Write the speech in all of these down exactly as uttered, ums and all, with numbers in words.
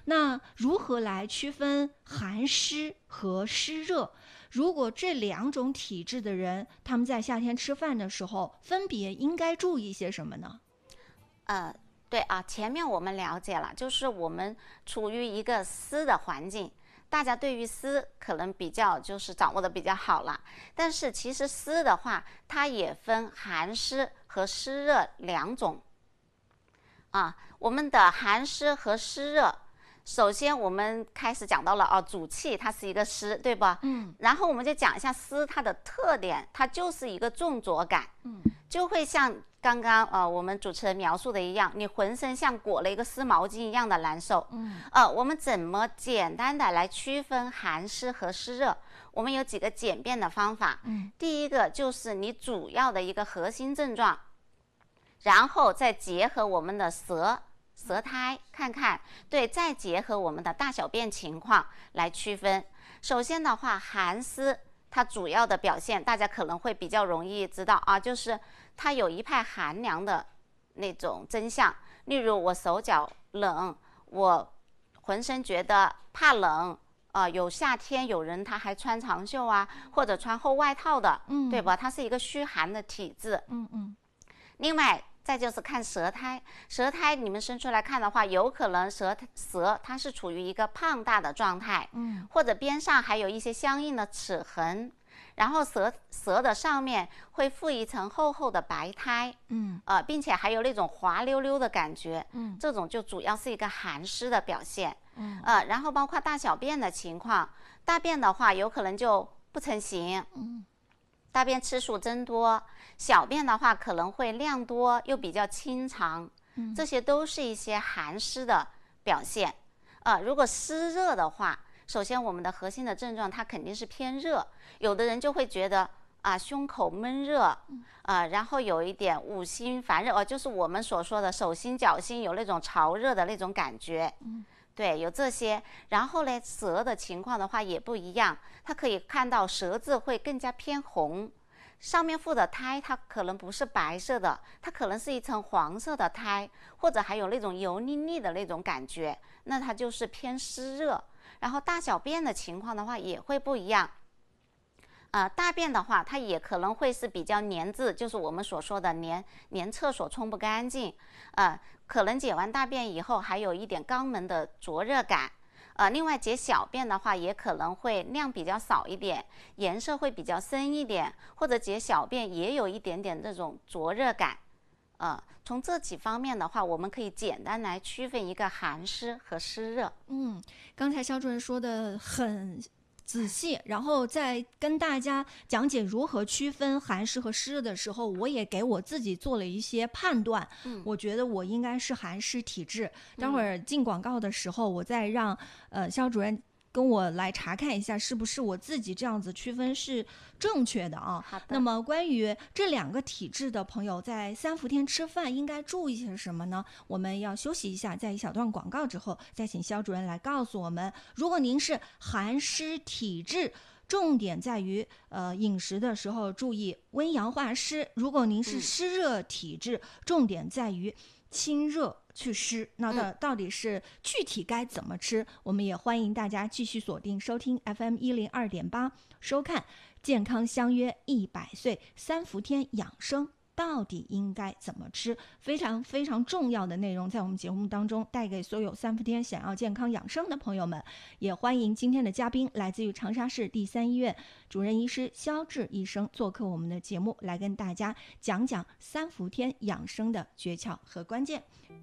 那如何来区分寒湿和湿热？如果这两种体质的人，他们在夏天吃饭的时候，分别应该注意些什么呢？ 呃，对啊，前面我们了解了，就是我们处于一个湿的环境，大家对于湿可能比较就是掌握的比较好了。但是其实湿的话，它也分寒湿和湿热两种。啊，我们的寒湿和湿热。首先，我们开始讲到了哦，主气它是一个湿，对吧？ 嗯。 然后我们就讲一下湿它的特点，它就是一个重浊感， 嗯， 就会像刚刚呃我们主持人描述的一样，你浑身像裹了一个湿毛巾一样的难受。 嗯。 呃，我们怎么简单的来区分寒湿和湿热？我们有几个简便的方法。 嗯。 第一个就是你主要的一个核心症状，然后再结合我们的舌。舌苔看看，对，再结合我们的大小便情况来区分。首先的话，寒湿它主要的表现，大家可能会比较容易知道啊，就是它有一派寒凉的那种真相。例如，我手脚冷，我浑身觉得怕冷，呃，有夏天有人他还穿长袖啊，或者穿厚外套的， 嗯， 对吧？它是一个虚寒的体质。 嗯嗯。 另外。再就是看舌苔，舌苔你们伸出来看的话，有可能舌舌它是处于一个胖大的状态， 嗯， 或者边上还有一些相应的齿痕，然后舌舌的上面会附一层厚厚的白苔， 嗯， 呃，并且还有那种滑溜溜的感觉， 嗯， 这种就主要是一个寒湿的表现， 嗯， 呃，然后包括大小便的情况，大便的话有可能就不成形， 嗯。 大便次数增多，小便的话可能会量多又比较清长， 嗯， 这些都是一些寒湿的表现。呃，如果湿热的话，首先我们的核心的症状它肯定是偏热，有的人就会觉得啊胸口闷热，啊、呃，然后有一点五心烦热，哦、呃，就是我们所说的手心脚心有那种潮热的那种感觉。 嗯。 对，有这些，然后呢，舌的情况的话也不一样，它可以看到舌质会更加偏红，上面附的苔它可能不是白色的，它可能是一层黄色的苔，或者还有那种油腻腻的那种感觉，那它就是偏湿热。然后大小便的情况的话也会不一样。呃，大便的话，它也可能会是比较黏滞，就是我们所说的黏黏厕所冲不干净，呃，可能解完大便以后还有一点肛门的灼热感，呃，另外解小便的话，也可能会量比较少一点，颜色会比较深一点，或者解小便也有一点点这种灼热感，呃，从这几方面的话，我们可以简单来区分一个寒湿和湿热。 嗯，刚才肖主任说的很仔细，然后在跟大家讲解如何区分寒湿和湿热的时候，我也给我自己做了一些判断。 嗯， 我觉得我应该是寒湿体质。待会儿进广告的时候，我再让呃肖主任跟我来查看一下，是不是我自己这样子区分是正确的啊？ 好的。 那么关于这两个体质的朋友，在三伏天吃饭应该注意些什么呢？我们要休息一下，在一小段广告之后，再请肖主任来告诉我们。如果您是寒湿体质，重点在于呃饮食的时候注意温阳化湿；如果您是湿热体质，嗯、重点在于清热祛湿。那到到底是具体该怎么吃？嗯、我们也欢迎大家继续锁定收听 F M 一零二点八，收看《健康相约一百岁》三伏天养生。到底应该怎么吃？非常非常重要的内容，在我们节目当中带给所有三伏天想要健康养生的朋友们。也欢迎今天的嘉宾来自于长沙市第三医院主任医师肖智医生做客我们的节目，来跟大家讲讲三伏天养生的诀窍和关键。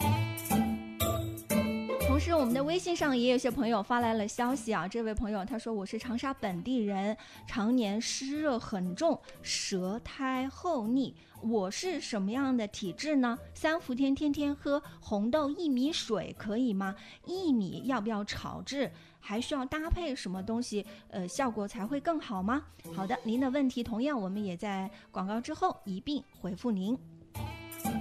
同时我们的微信上也有些朋友发来了消息啊，这位朋友他说，我是长沙本地人，常年湿热很重，舌苔厚腻，我是什么样的体质呢？三伏天天天喝红豆薏米水可以吗？薏米要不要炒制？还需要搭配什么东西呃，效果才会更好吗？好的，您的问题同样我们也在广告之后一并回复您。